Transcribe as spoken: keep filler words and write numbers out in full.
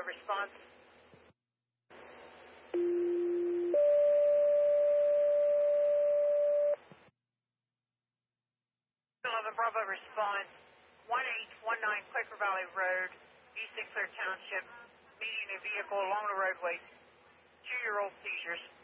response. eleven Bravo response. one eight one nine Quaker Valley Road, East Sinclair Township, meeting a vehicle along the roadway. Two-year-old seizures.